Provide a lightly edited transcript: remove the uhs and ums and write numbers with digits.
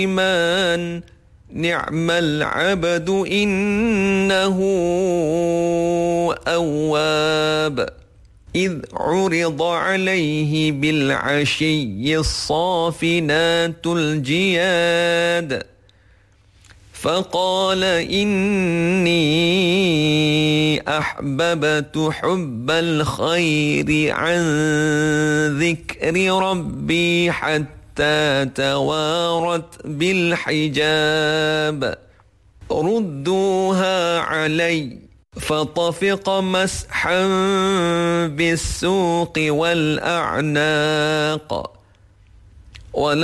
سليمان نعم العبد إنه أواب إذ عرض عليه بالعشي الصافنات الجياد فقال إني أحببت حب الخير عن ذكر ربي حتى توارت بالحجاب ردوها علي فطفق مسحا بالسوق والأعناق